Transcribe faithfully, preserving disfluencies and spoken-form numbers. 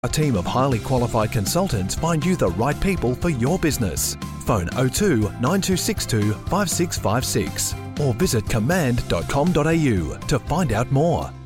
A team of highly qualified consultants find you the right people for your business. Phone oh two nine two six two five six five six or visit command dot com dot a u to find out more.